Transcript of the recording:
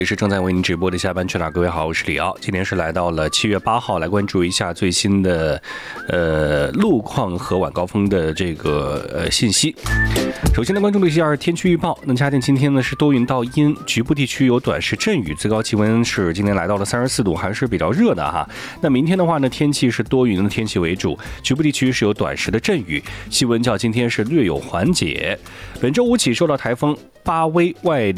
也是正在为您直播的下班去哪儿？各位好，我是李奥。今天是来到了7月8号，来关注一下最新的路况和晚高峰的这个信息。首先呢，关注了一下天气预报。那嘉定今天呢是多云到阴，局部地区有短时阵雨，最高气温是今天来到了34度，还是比较热的哈。那明天的话呢，天气是多云的天气为主，局部地区是有短时的阵雨，气温较今天是略有缓解。本周五起受到台风巴威外